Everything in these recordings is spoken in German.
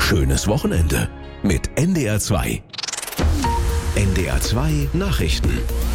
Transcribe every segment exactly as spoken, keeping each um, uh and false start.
schönes Wochenende mit N D R zwei. N D R zwei Nachrichten.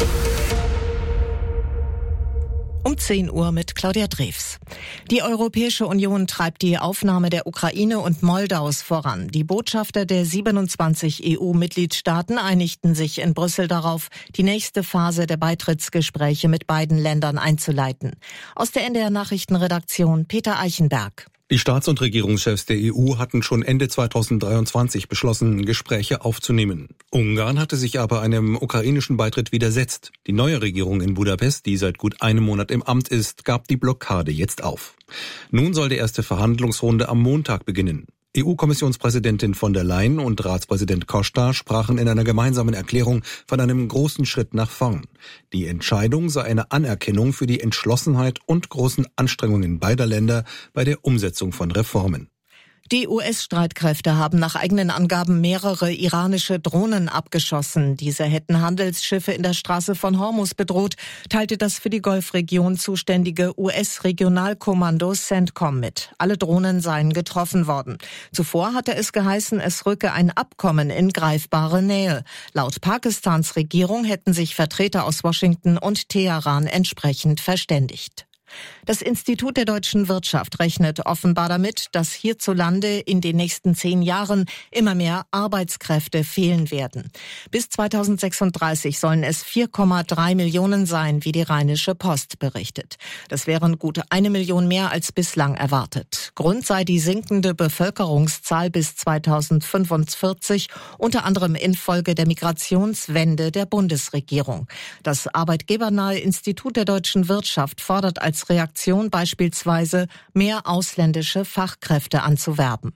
Um zehn Uhr mit Claudia Drews. Die Europäische Union treibt die Aufnahme der Ukraine und Moldaus voran. Die Botschafter der siebenundzwanzig E U-Mitgliedstaaten einigten sich in Brüssel darauf, die nächste Phase der Beitrittsgespräche mit beiden Ländern einzuleiten. Aus der N D R-Nachrichtenredaktion Peter Eichenberg. Die Staats- und Regierungschefs der E U hatten schon Ende zweitausenddreiundzwanzig beschlossen, Gespräche aufzunehmen. Ungarn hatte sich aber einem ukrainischen Beitritt widersetzt. Die neue Regierung in Budapest, die seit gut einem Monat im Amt ist, gab die Blockade jetzt auf. Nun soll die erste Verhandlungsrunde am Montag beginnen. E U-Kommissionspräsidentin von der Leyen und Ratspräsident Costa sprachen in einer gemeinsamen Erklärung von einem großen Schritt nach vorn. Die Entscheidung sei eine Anerkennung für die Entschlossenheit und großen Anstrengungen beider Länder bei der Umsetzung von Reformen. Die U S-Streitkräfte haben nach eigenen Angaben mehrere iranische Drohnen abgeschossen. Diese hätten Handelsschiffe in der Straße von Hormuz bedroht, teilte das für die Golfregion zuständige U S-Regionalkommando CENTCOM mit. Alle Drohnen seien getroffen worden. Zuvor hatte es geheißen, es rücke ein Abkommen in greifbare Nähe. Laut Pakistans Regierung hätten sich Vertreter aus Washington und Teheran entsprechend verständigt. Das Institut der deutschen Wirtschaft rechnet offenbar damit, dass hierzulande in den nächsten zehn Jahren immer mehr Arbeitskräfte fehlen werden. Bis zweitausendsechsunddreißig sollen es vier Komma drei Millionen sein, wie die Rheinische Post berichtet. Das wären gut eine Million mehr als bislang erwartet. Grund sei die sinkende Bevölkerungszahl bis zweitausendfünfundvierzig, unter anderem infolge der Migrationswende der Bundesregierung. Das arbeitgebernahe Institut der deutschen Wirtschaft fordert als Reaktion beispielsweise mehr ausländische Fachkräfte anzuwerben.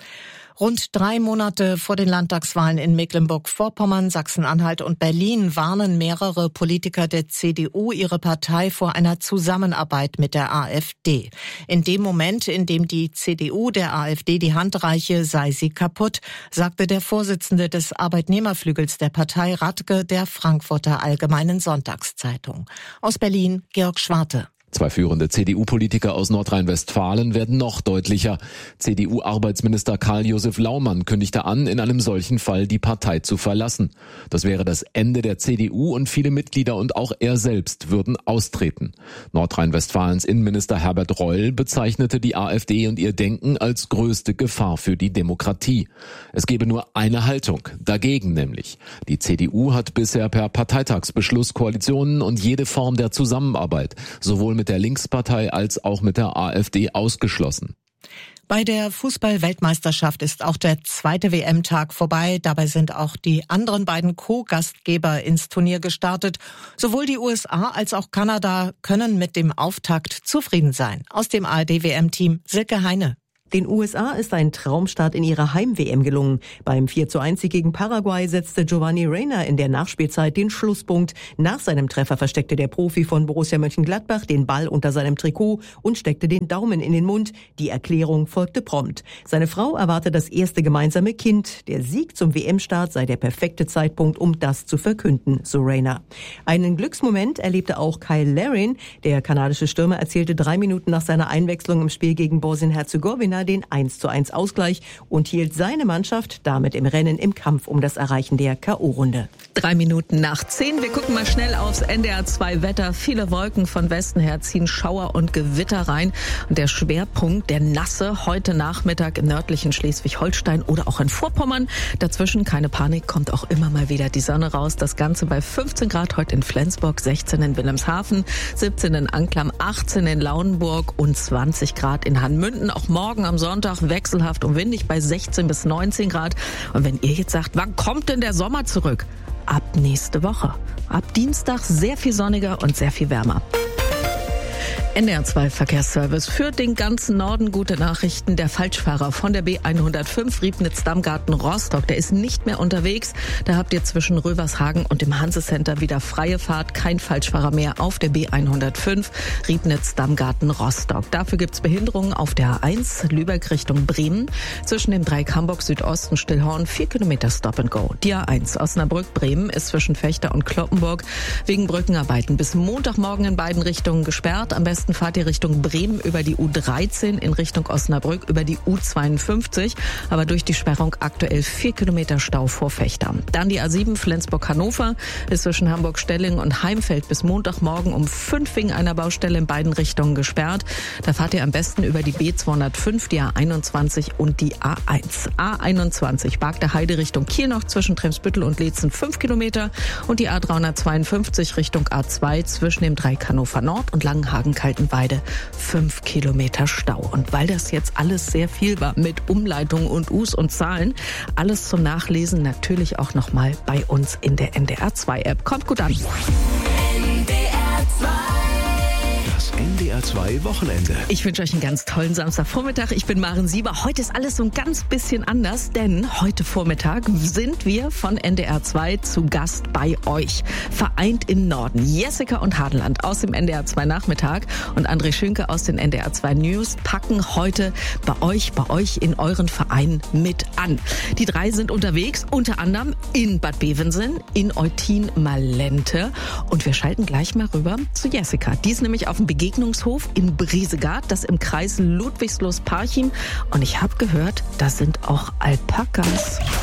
Rund drei Monate vor den Landtagswahlen in Mecklenburg-Vorpommern, Sachsen-Anhalt und Berlin warnen mehrere Politiker der C D U ihre Partei vor einer Zusammenarbeit mit der AfD. In dem Moment, in dem die C D U der AfD die Hand reiche, sei sie kaputt, sagte der Vorsitzende des Arbeitnehmerflügels der Partei Radke der Frankfurter Allgemeinen Sonntagszeitung. Aus Berlin, Georg Schwarte. Zwei führende C D U-Politiker aus Nordrhein-Westfalen werden noch deutlicher. C D U-Arbeitsminister Karl-Josef Laumann kündigte an, in einem solchen Fall die Partei zu verlassen. Das wäre das Ende der C D U und viele Mitglieder und auch er selbst würden austreten. Nordrhein-Westfalens Innenminister Herbert Reul bezeichnete die AfD und ihr Denken als größte Gefahr für die Demokratie. Es gebe nur eine Haltung, dagegen nämlich. Die C D U hat bisher per Parteitagsbeschluss Koalitionen und jede Form der Zusammenarbeit, sowohl mit der Linkspartei als auch mit der AfD ausgeschlossen. Bei der Fußball-Weltmeisterschaft ist auch der zweite W M-Tag vorbei. Dabei sind auch die anderen beiden Co-Gastgeber ins Turnier gestartet. Sowohl die U S A als auch Kanada können mit dem Auftakt zufrieden sein. Aus dem A R D-W M-Team Silke Heine. Den U S A ist ein Traumstart in ihrer Heim-W M gelungen. Beim vier zu eins Sieg gegen Paraguay setzte Giovanni Reyna in der Nachspielzeit den Schlusspunkt. Nach seinem Treffer versteckte der Profi von Borussia Mönchengladbach den Ball unter seinem Trikot und steckte den Daumen in den Mund. Die Erklärung folgte prompt. Seine Frau erwarte das erste gemeinsame Kind. Der Sieg zum W M-Start sei der perfekte Zeitpunkt, um das zu verkünden, so Reyna. Einen Glücksmoment erlebte auch Kyle Larin. Der kanadische Stürmer erzielte drei Minuten nach seiner Einwechslung im Spiel gegen Bosnien-Herzegowina den eins zu eins Ausgleich und hielt seine Mannschaft damit im Rennen im Kampf um das Erreichen der K O-Runde. Drei Minuten nach zehn. Wir gucken mal schnell aufs N D R zwei Wetter. Viele Wolken von Westen her ziehen Schauer und Gewitter rein. Und der Schwerpunkt, der nasse, heute Nachmittag im nördlichen Schleswig-Holstein oder auch in Vorpommern. Dazwischen keine Panik, kommt auch immer mal wieder die Sonne raus. Das Ganze bei fünfzehn Grad heute in Flensburg, sechzehn in Wilhelmshaven, siebzehn in Anklam, achtzehn in Lauenburg und zwanzig Grad in Hanmünden. Auch morgen am Sonntag wechselhaft und windig bei sechzehn bis neunzehn Grad. Und wenn ihr jetzt sagt, wann kommt denn der Sommer zurück? Ab nächste Woche. Ab Dienstag sehr viel sonniger und sehr viel wärmer. N D R zwei Verkehrsservice für den ganzen Norden. Gute Nachrichten. Der Falschfahrer von der B hundertfünf Riebnitz-Dammgarten-Rostock, der ist nicht mehr unterwegs. Da habt ihr zwischen Rövershagen und dem Hanse-Center wieder freie Fahrt. Kein Falschfahrer mehr auf der B hundertfünf Riebnitz-Dammgarten-Rostock. Dafür gibt's Behinderungen auf der A eins Lübeck Richtung Bremen. Zwischen dem Dreieck Hamburg Südosten Stillhorn vier Kilometer Stop and Go. Die A eins Osnabrück-Bremen ist zwischen Fechter und Kloppenburg wegen Brückenarbeiten bis Montagmorgen in beiden Richtungen gesperrt. Am besten besten fahrt ihr Richtung Bremen über die U dreizehn, in Richtung Osnabrück über die U zweiundfünfzig. Aber durch die Sperrung aktuell vier Kilometer Stau vor Vechta. Dann die A sieben Flensburg-Hannover ist zwischen Hamburg-Stellingen und Heimfeld bis Montagmorgen um fünf wegen einer Baustelle in beiden Richtungen gesperrt. Da fahrt ihr am besten über die B zweihundertfünf, die A einundzwanzig und die A eins. A einundzwanzig Bargter Heide Richtung Kiel noch zwischen Tremsbüttel und Leetzen fünf Kilometer und die A dreihundertzweiundfünfzig Richtung A zwei zwischen dem Dreieck Hannover Nord und Langenhagen-Kaltenweide fünf Kilometer Stau. Und weil das jetzt alles sehr viel war mit Umleitungen und U's und Zahlen, alles zum Nachlesen natürlich auch nochmal bei uns in der N D R zwei App. Kommt gut an. N D R zwei. Das N D R zwei Wochenende. Ich wünsche euch einen ganz tollen Samstagvormittag. Ich bin Maren Sieber. Heute ist alles so ein ganz bisschen anders, denn heute Vormittag sind wir von N D R zwei zu Gast bei euch. Vereint im Norden. Jessica und Hadeland aus dem N D R zwei Nachmittag und André Schünke aus den N D R zwei News packen heute bei euch, bei euch in euren Verein mit an. Die drei sind unterwegs, unter anderem in Bad Bevensen, in Eutin-Malente. Und wir schalten gleich mal rüber zu Jessica. Die ist nämlich auf dem Begegnungshof in Briesegard, das im Kreis Ludwigslust-Parchim. Und ich habe gehört, da sind auch Alpakas.